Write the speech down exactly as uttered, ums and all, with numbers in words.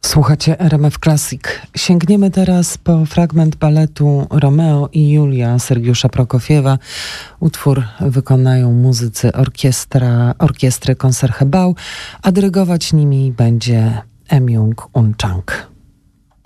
Słuchacie R M F Classic. Sięgniemy teraz po fragment baletu Romeo i Julia Sergiusza Prokofiewa. Utwór wykonają muzycy orkiestra, orkiestry Concertgebouw, a dyrygować nimi będzie Em Jung Un Chang.